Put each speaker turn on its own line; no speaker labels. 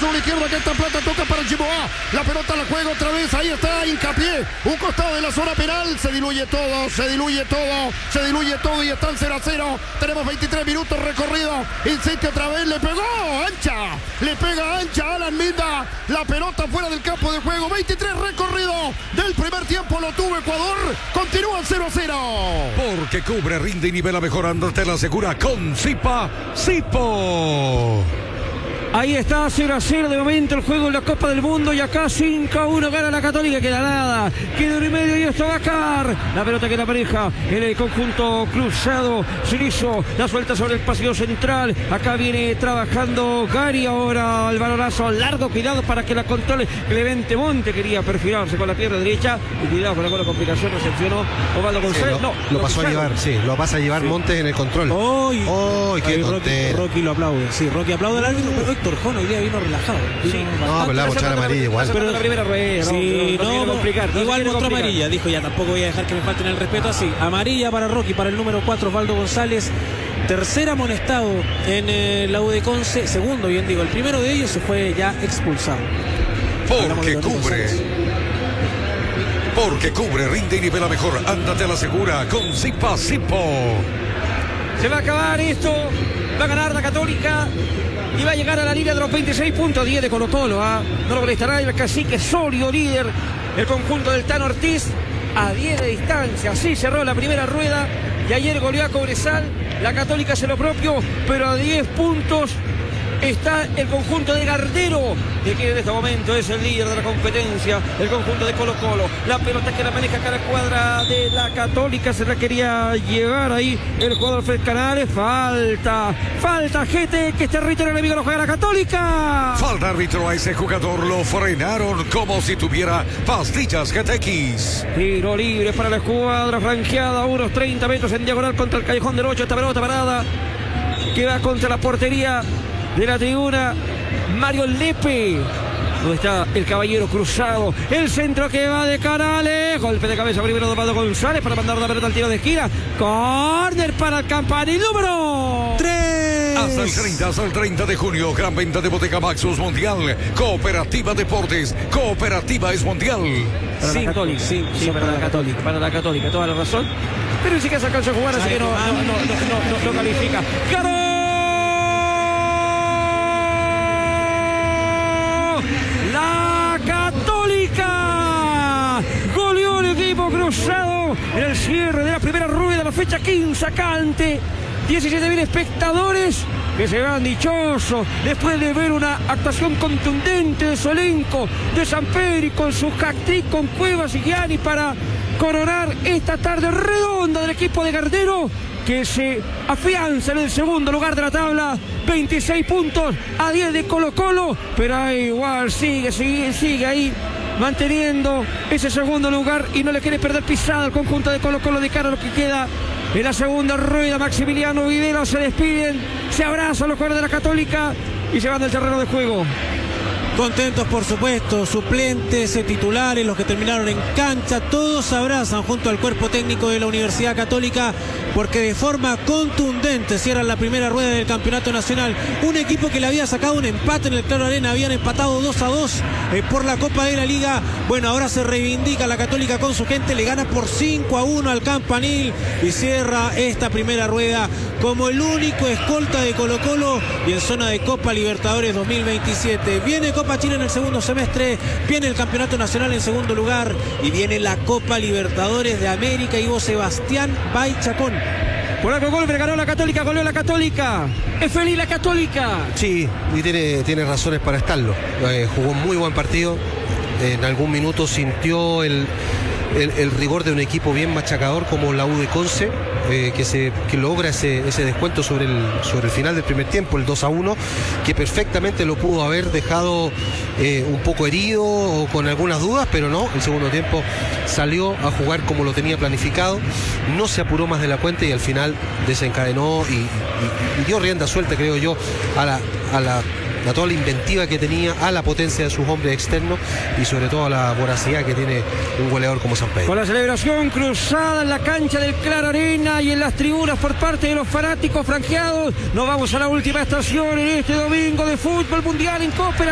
sobre la izquierda, que esta Plata toca para Chimoa. La pelota la juega otra vez, ahí está Hincapié. Un costado de la zona penal, se diluye todo y están 0-0. Tenemos 23 minutos recorrido. Insiste otra vez, le pegó ancha. Le pega ancha Alan Minda. La pelota fuera del campo de juego. 23 recorrido del primer tiempo, lo tuvo Ecuador. Continúa 0-0.
Porque cubre, rinde y nivela mejorando, te la asegura con Sipo.
Ahí está 0-0 de momento el juego en la Copa del Mundo y acá 5-1 gana la Católica, queda nada, queda 1,5 y esto va a caer. La pelota que la maneja en el conjunto cruzado, Sirizo, la suelta sobre el pasillo central, acá viene trabajando Gary, ahora el balonazo largo, cuidado para que la controle Clemente Monte, quería perfilarse con la pierna derecha y cuidado con alguna complicación, recepcionó Osvaldo González,
lo pasó a llevar, lo pasa a llevar Montes en el control.
Qué Rocky lo aplaude, Rocky aplaude al árbitro, pero Héctor Jón hoy día vino relajado.
Pero le va a echar amarilla igual.
Pero la primera rueda,
igual mostró amarilla, dijo ya tampoco voy a dejar que me falten el respeto así. Amarilla para Rocky, para el número 4 Osvaldo González. Tercer amonestado en la U de Conce, segundo bien digo, el primero de ellos se fue ya expulsado.
Porque cubre, rinde y nivela mejor, ándate a la segura con Sipo.
Se va a acabar esto, va a ganar la Católica y va a llegar a la línea de los 26 puntos, 10 de Colo-Colo, no lo molestará el cacique sólido líder, el conjunto del Tano Ortiz, a 10 de distancia, así cerró la primera rueda y ayer goleó a Cobresal, la Católica hace lo propio, pero a 10 puntos está el conjunto de Gardero, de que en este momento es el líder de la competencia, el conjunto de Colo-Colo. La pelota que la maneja acá la cuadra de la Católica, se la quería llevar ahí el jugador Fred Canales. Falta GT, que es territorio enemigo, lo juega la Católica.
Falta árbitro a ese jugador, lo frenaron como si tuviera pastillas GTX.
Tiro libre para la escuadra franqueada, a unos 30 metros en diagonal contra el callejón del 8. Esta pelota parada que va contra la portería de la tribuna, Mario Lepe. ¿Dónde está el caballero cruzado? El centro que va de Canales. Golpe de cabeza primero de Osvaldo González para mandar la pelota al tiro de esquina. Córner para el Campanil número 3.
Hasta el 30 de junio, gran venta de Bodega Maxus Mundial. Cooperativa Deportes, Cooperativa es Mundial.
Para la Católica. Sí, para la Católica, toda la razón. Pero sí que se alcanza a jugar, así que no califica. ¡Ganó! La Católica goleó el equipo cruzado en el cierre de la primera rueda, la fecha 15 acá ante 17.000 espectadores que se van dichosos después de ver una actuación contundente de su elenco, de Samperi con su hat-trick con Cuevas y Gianni para coronar esta tarde redonda del equipo de Gardero, que se afianza en el segundo lugar de la tabla, 26 puntos a 10 de Colo-Colo, pero igual sigue ahí manteniendo ese segundo lugar y no le quiere perder pisada al conjunto de Colo-Colo de cara a lo que queda en la segunda rueda. Maximiliano Videla, se despiden, se abrazan los jugadores de la Católica y se van del terreno de juego.
Contentos, por supuesto, suplentes, titulares, los que terminaron en cancha, todos se abrazan junto al cuerpo técnico de la Universidad Católica, porque de forma contundente cierran la primera rueda del campeonato nacional. Un equipo que le había sacado un empate en el Claro Arena, habían empatado 2-2 por la Copa de la Liga. Bueno, ahora se reivindica la Católica con su gente, le gana por 5-1 al Campanil y cierra esta primera rueda como el único escolta de Colo-Colo y en zona de Copa Libertadores 2027. Viene Copa Chile en el segundo semestre, viene el Campeonato Nacional en segundo lugar y viene la Copa Libertadores de América. Ivo Sebastián Baichacón.
Por algo golpe ganó la Católica, goleó la Católica. Es feliz la Católica.
Sí, y tiene razones para estarlo. Jugó un muy buen partido. En algún minuto sintió el rigor de un equipo bien machacador como la U de Conce, que logra ese descuento sobre el final del primer tiempo, el 2-1, que perfectamente lo pudo haber dejado un poco herido o con algunas dudas, pero no, el segundo tiempo salió a jugar como lo tenía planificado, no se apuró más de la cuenta y al final desencadenó y dio rienda suelta, creo yo, a toda la inventiva que tenía, a la potencia de sus hombres externos y sobre todo a la voracidad que tiene un goleador como Samperi.
Con la celebración cruzada en la cancha del Claro Arena y en las tribunas por parte de los fanáticos franqueados, nos vamos a la última estación en este domingo de fútbol mundial en Copa.